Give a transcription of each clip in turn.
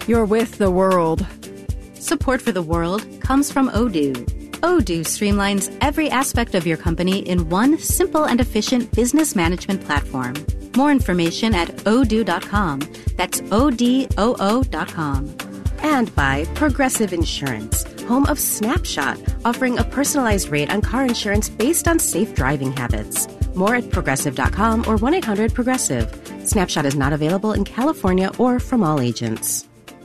You're with the world. Support for the world comes from Odoo. Odoo streamlines every aspect of your company in one simple and efficient business management platform. More information at odoo.com. That's ODOO.com. And by Progressive Insurance, home of Snapshot, offering a personalized rate on car insurance based on safe driving habits. More at Progressive.com or 1-800-PROGRESSIVE. Snapshot is not available in California or from all agents.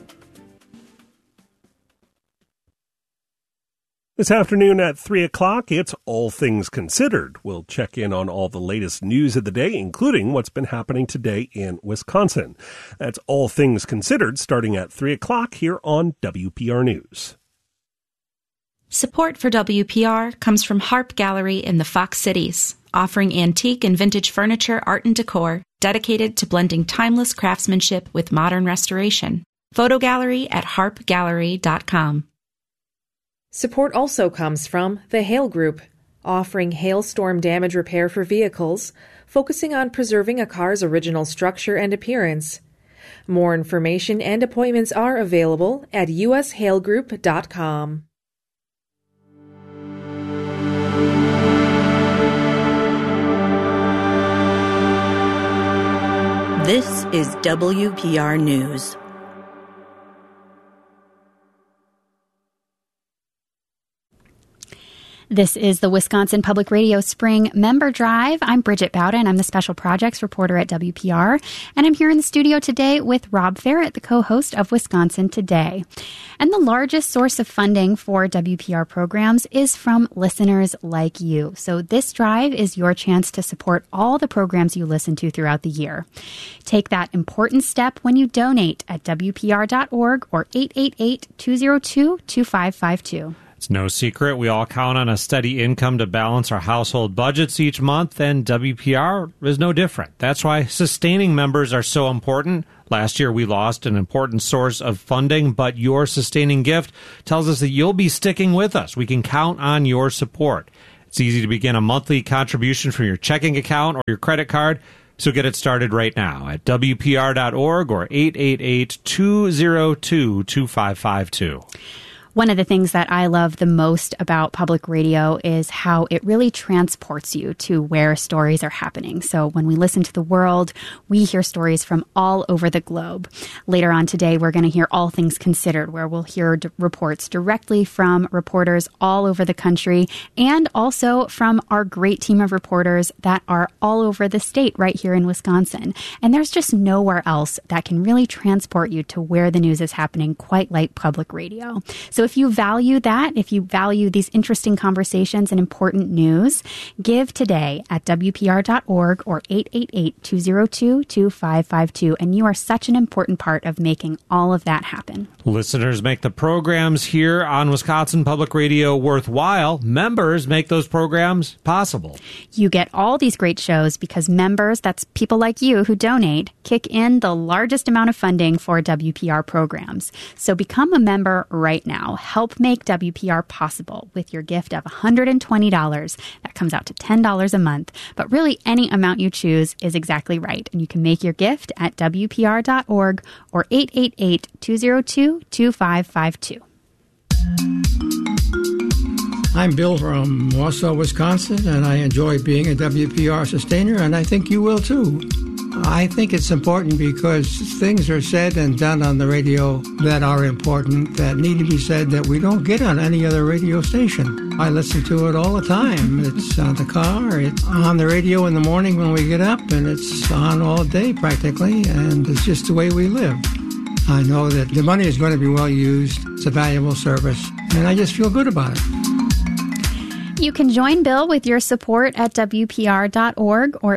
This afternoon at 3 o'clock, it's All Things Considered. We'll check in on all the latest news of the day, including what's been happening today in Wisconsin. That's All Things Considered, starting at 3 o'clock here on WPR News. Support for WPR comes from Harp Gallery in the Fox Cities, offering antique and vintage furniture, art, and decor dedicated to blending timeless craftsmanship with modern restoration. Photo gallery at harpgallery.com. Support also comes from the Hale Group, offering hailstorm damage repair for vehicles, focusing on preserving a car's original structure and appearance. More information and appointments are available at ushalegroup.com. This is WPR News. This is the Wisconsin Public Radio Spring Member Drive. I'm Bridget Bowden. I'm the Special Projects Reporter at WPR, and I'm here in the studio today with Rob Ferret, the co-host of Wisconsin Today. And the largest source of funding for WPR programs is from listeners like you. So this drive is your chance to support all the programs you listen to throughout the year. Take that important step when you donate at WPR.org or 888-202-2552. It's no secret we all count on a steady income to balance our household budgets each month, and WPR is no different. That's why sustaining members are so important. Last year we lost an important source of funding, but your sustaining gift tells us that you'll be sticking with us. We can count on your support. It's easy to begin a monthly contribution from your checking account or your credit card, so get it started right now at WPR.org or 888-202-2552. One of the things that I love the most about public radio is how it really transports you to where stories are happening. So when we listen to the world, we hear stories from all over the globe. Later on today, we're going to hear All Things Considered, where we'll hear reports directly from reporters all over the country and also from our great team of reporters that are all over the state right here in Wisconsin. And there's just nowhere else that can really transport you to where the news is happening quite like public radio. So if you value that, if you value these interesting conversations and important news, give today at WPR.org or 888-202-2552. And you are such an important part of making all of that happen. Listeners make the programs here on Wisconsin Public Radio worthwhile. Members make those programs possible. You get all these great shows because members, that's people like you who donate, kick in the largest amount of funding for WPR programs. So become a member right now. Help make WPR possible with your gift of $120. That comes out to $10 a month. But really, any amount you choose is exactly right. And you can make your gift at WPR.org or 888-202-2552. I'm Bill from Warsaw, Wisconsin, and I enjoy being a WPR sustainer, and I think you will too. I think it's important because things are said and done on the radio that are important, that need to be said, that we don't get on any other radio station. I listen to it all the time. It's on the car, it's on the radio in the morning when we get up, and it's on all day practically, and it's just the way we live. I know that the money is going to be well used. It's a valuable service, and I just feel good about it. You can join Bill with your support at WPR.org or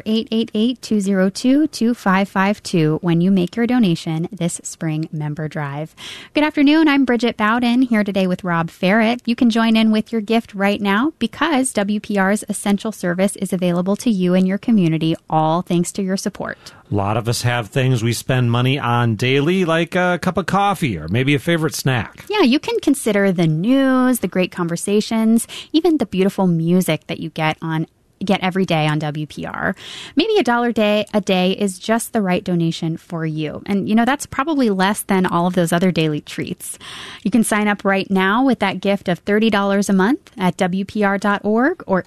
888-202-2552 when you make your donation this spring member drive. Good afternoon. I'm Bridget Bowden here today with Rob Ferret. You can join in with your gift right now because WPR's essential service is available to you and your community, all thanks to your support. A lot of us have things we spend money on daily, like a cup of coffee or maybe a favorite snack. Yeah, you can consider the news, the great conversations, even the beautiful music that you get on get every day on WPR. Maybe $1 a day is just the right donation for you. And, that's probably less than all of those other daily treats. You can sign up right now with that gift of $30 a month at WPR.org or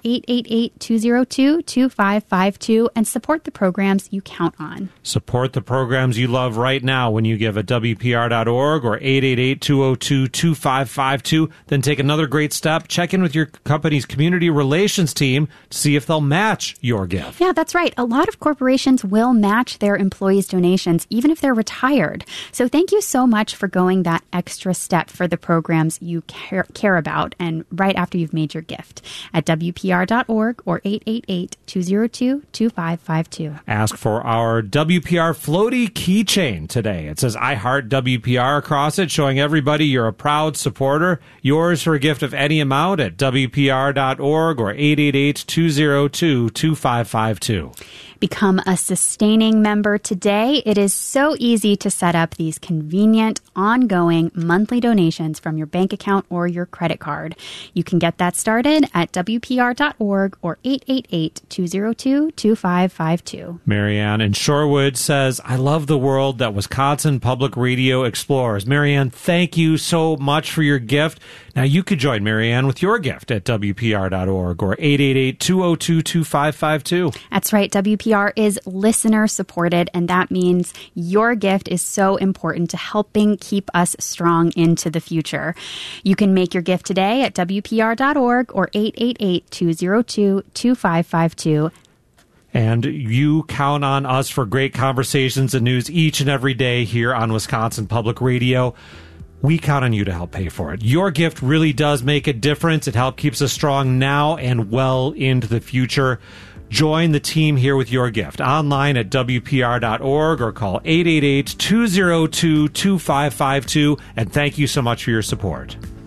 888-202-2552 and support the programs you count on. Support the programs you love right now when you give at WPR.org or 888-202-2552. Then take another great step. Check in with your company's community relations team to see if they'll match your gift. Yeah, that's right. A lot of corporations will match their employees' donations, even if they're retired. So thank you so much for going that extra step for the programs you care about, and right after you've made your gift at WPR.org or 888-202-2552. Ask for our WPR Floaty keychain today. It says I Heart WPR across it, showing everybody you're a proud supporter. Yours for a gift of any amount at WPR.org or 888-202-2552. Become a sustaining member today. It is so easy to set up these convenient, ongoing monthly donations from your bank account or your credit card. You can get that started at WPR.org or 888-202-2552. Marianne in Shorewood says, I love the world that Wisconsin Public Radio explores. Marianne, thank you so much for your gift. Now you could join Marianne with your gift at WPR.org or 888-202-2552. That's right. WPR is listener supported, and that means your gift is so important to helping keep us strong into the future. You can make your gift today at WPR.org or 888-202-2552. And you count on us for great conversations and news each and every day here on Wisconsin Public Radio. We count on you to help pay for it. Your gift really does make a difference. It helps keeps us strong now and well into the future. Join the team here with your gift online at WPR.org or call 888-202-2552. And thank you so much for your support.